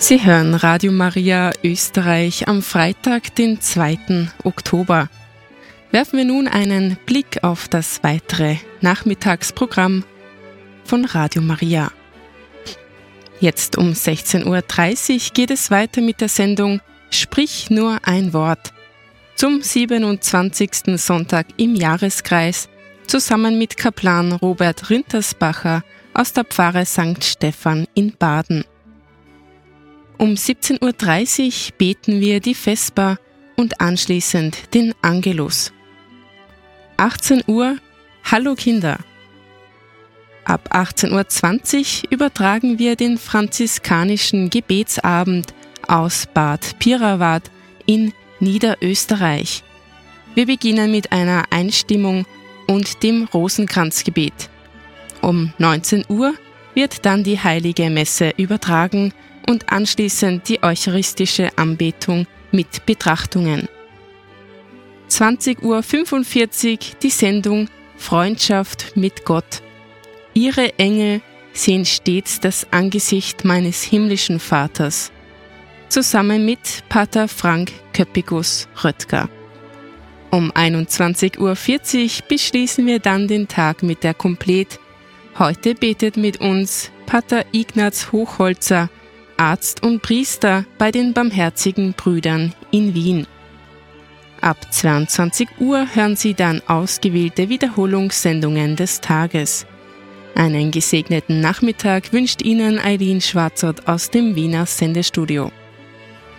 Sie hören Radio Maria Österreich am Freitag, den 2. Oktober. Werfen wir nun einen Blick auf das weitere Nachmittagsprogramm von Radio Maria. Jetzt um 16.30 Uhr geht es weiter mit der Sendung Sprich nur ein Wort zum 27. Sonntag im Jahreskreis zusammen mit Kaplan Robert Rintersbacher aus der Pfarre St. Stephan in Baden. Um 17.30 Uhr beten wir die Vesper und anschließend den Angelus. 18 Uhr Hallo Kinder. Ab 18.20 Uhr übertragen wir den franziskanischen Gebetsabend aus Bad Pirawad in Niederösterreich. Wir beginnen mit einer Einstimmung und dem Rosenkranzgebet. Um 19 Uhr wird dann die Heilige Messe übertragen und anschließend die eucharistische Anbetung mit Betrachtungen. 20.45 Uhr die Sendung Freundschaft mit Gott. Ihre Engel sehen stets das Angesicht meines himmlischen Vaters. Zusammen mit Pater Frank Köppigus-Röttger. Um 21.40 Uhr beschließen wir dann den Tag mit der Komplet. Heute betet mit uns Pater Ignaz Hochholzer, Arzt und Priester bei den Barmherzigen Brüdern in Wien. Ab 22 Uhr hören Sie dann ausgewählte Wiederholungssendungen des Tages. Einen gesegneten Nachmittag wünscht Ihnen Eileen Schwarzert aus dem Wiener Sendestudio.